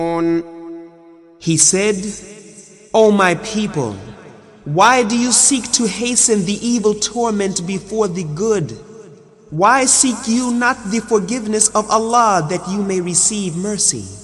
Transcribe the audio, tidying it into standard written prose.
He said, O my people, why do you seek to hasten the evil torment before the good? Why seek you not the forgiveness of Allah that you may receive mercy?